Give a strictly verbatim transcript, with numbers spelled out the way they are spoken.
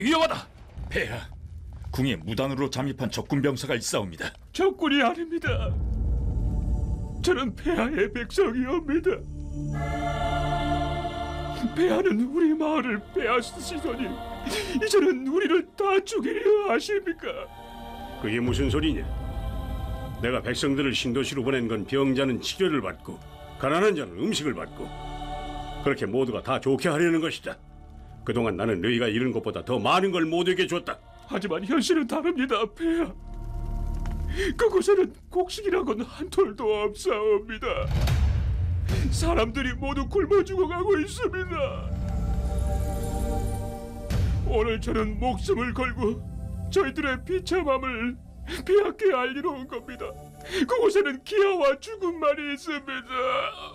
위험하다. 폐하, 궁에 무단으로 잠입한 적군 병사가 있사옵니다. 적군이 아닙니다. 저는 폐하의 백성이옵니다. 폐하는 우리 마을을 빼앗으시더니 이제는 우리를 다 죽이려 하십니까? 그게 무슨 소리냐? 내가 백성들을 신도시로 보낸 건 병자는 치료를 받고 가난한 자는 음식을 받고 그렇게 모두가 다 좋게 하려는 것이다. 그동안 나는 너희가 잃은 것보다 더 많은 걸 모두에게 줬다. 하지만 현실은 다릅니다, 폐하. 그곳에는 곡식이라고는 한 톨도 없사옵니다. 사람들이 모두 굶어 죽어가고 있습니다. 오늘 저는 목숨을 걸고 저희들의 비참함을 폐하께 알리러 온 겁니다. 그곳에는 기아와 죽음만이 있습니다.